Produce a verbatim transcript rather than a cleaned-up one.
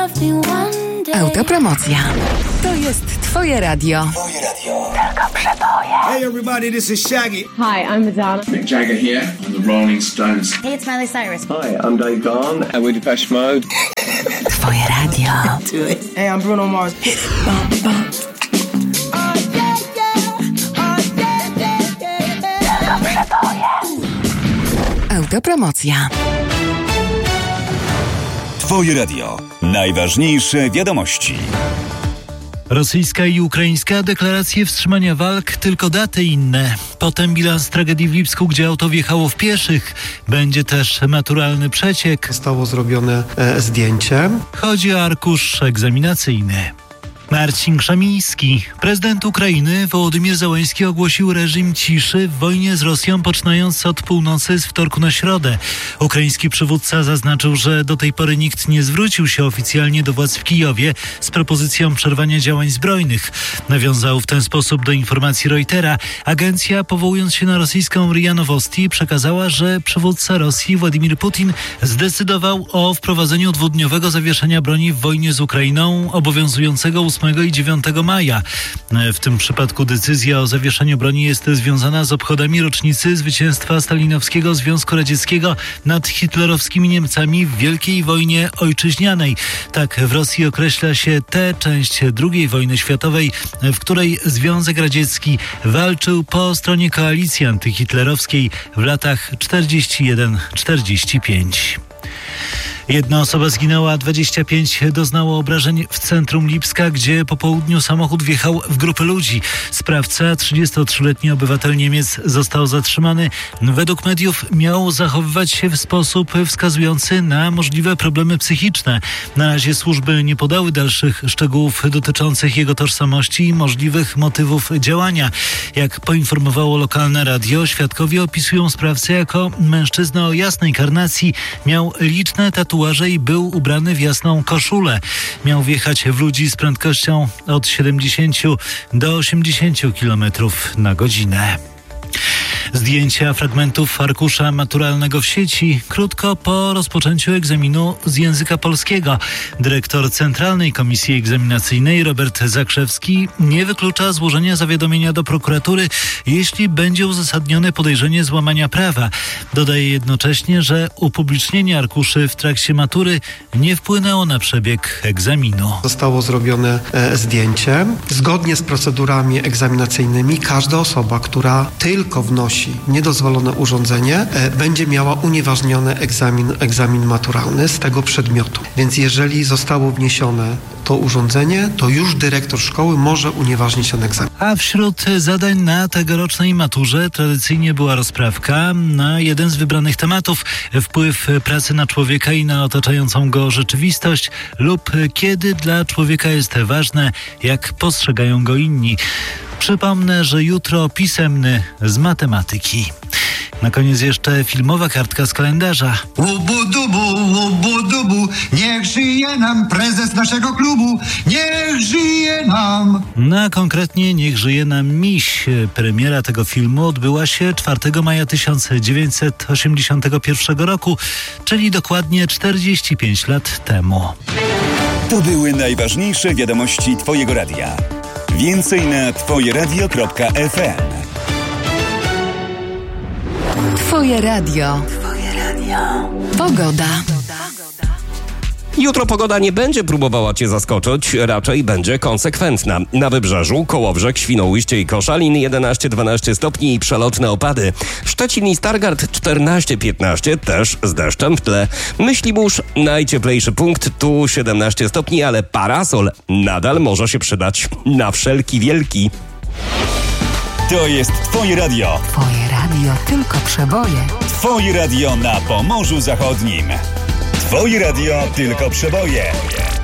Autopromocja. To jest Twoje radio. Twoje radio. Tylko przeboje. Hey everybody, this is Shaggy. Hi, I'm Madonna. Mick Jagger here on the Rolling Stones. Hey, it's Miley Cyrus. Hi, I'm Dave Gahan, and we're Depeche Mode. Twoje radio. Do it. Hey, I'm Bruno Mars. Bum, bum. Tylko przeboje. Autopromocja. Twoje radio. Najważniejsze wiadomości. Rosyjska i ukraińska deklaracje wstrzymania walk, tylko daty inne. Potem bilans tragedii w Lipsku, gdzie auto wjechało w pieszych. Będzie też maturalny przeciek. Zostało zrobione e, zdjęcie. Chodzi o arkusz egzaminacyjny. Marcin Krzemiński. Prezydent Ukrainy Wołodymyr Zełenski ogłosił reżim ciszy w wojnie z Rosją, poczynając od północy z wtorku na środę. Ukraiński przywódca zaznaczył, że do tej pory nikt nie zwrócił się oficjalnie do władz w Kijowie z propozycją przerwania działań zbrojnych. Nawiązał w ten sposób do informacji Reutera. Agencja, powołując się na rosyjską R I A Nowosti, przekazała, że przywódca Rosji Władimir Putin zdecydował o wprowadzeniu dwudniowego zawieszenia broni w wojnie z Ukrainą, obowiązującego ósmego i dziewiątego maja. W tym przypadku decyzja o zawieszeniu broni jest związana z obchodami rocznicy zwycięstwa stalinowskiego Związku Radzieckiego nad hitlerowskimi Niemcami w Wielkiej Wojnie Ojczyźnianej. Tak w Rosji określa się tę część drugiej wojny światowej, w której Związek Radziecki walczył po stronie koalicji antyhitlerowskiej w latach czterdziestym jeden do czterdziestego piątego. Jedna osoba zginęła, dwadzieścia pięć doznało obrażeń w centrum Lipska, gdzie po południu samochód wjechał w grupę ludzi. Sprawca, trzydziestotrzyletni obywatel Niemiec, został zatrzymany. Według mediów miał zachowywać się w sposób wskazujący na możliwe problemy psychiczne. Na razie służby nie podały dalszych szczegółów dotyczących jego tożsamości i możliwych motywów działania. Jak poinformowało lokalne radio, świadkowie opisują sprawcę jako mężczyznę o jasnej karnacji, miał liczne tatuaże i był ubrany w jasną koszulę. Miał wjechać w ludzi z prędkością od siedemdziesięciu do osiemdziesięciu kilometrów na godzinę. Zdjęcia fragmentów arkusza maturalnego w sieci krótko po rozpoczęciu egzaminu z języka polskiego. Dyrektor Centralnej Komisji Egzaminacyjnej Robert Zakrzewski nie wyklucza złożenia zawiadomienia do prokuratury, jeśli będzie uzasadnione podejrzenie złamania prawa. Dodaje jednocześnie, że upublicznienie arkuszy w trakcie matury nie wpłynęło na przebieg egzaminu. Zostało zrobione e, zdjęcie. Zgodnie z procedurami egzaminacyjnymi każda osoba, która tylko wnosi niedozwolone urządzenie, e, będzie miała unieważniony egzamin, egzamin maturalny z tego przedmiotu. Więc jeżeli zostało wniesione to urządzenie, to już dyrektor szkoły może unieważnić ten egzamin. A wśród zadań na tegorocznej maturze tradycyjnie była rozprawka na jeden z wybranych tematów: wpływ pracy na człowieka i na otaczającą go rzeczywistość, lub kiedy dla człowieka jest ważne, jak postrzegają go inni. Przypomnę, że jutro pisemny z matematyki. Na koniec jeszcze filmowa kartka z kalendarza. Łubu-dubu, łubu-dubu, niech żyje nam prezes naszego klubu, niech żyje nam. No a konkretnie niech żyje nam miś. Premiera tego filmu odbyła się czwartego maja tysiąc dziewięćset osiemdziesiątego pierwszego roku, czyli dokładnie czterdzieści pięć lat temu. To były najważniejsze wiadomości Twojego radia. Więcej na twoje radio kropka ef em. Twoje radio. Twoje radio. Pogoda. Jutro pogoda nie będzie próbowała Cię zaskoczyć, raczej będzie konsekwentna. Na Wybrzeżu, Kołobrzeg, Świnoujście i Koszalin jedenaście dwanaście stopni i przelotne opady. Szczecin i Stargard czternaście piętnaście, też z deszczem w tle. Myślibórz, najcieplejszy punkt, tu siedemnaście stopni, ale parasol nadal może się przydać na wszelki wielki. To jest Twoje radio. Twoje radio, tylko przeboje. Twoje radio na Pomorzu Zachodnim. Twoje radio, tylko przeboje.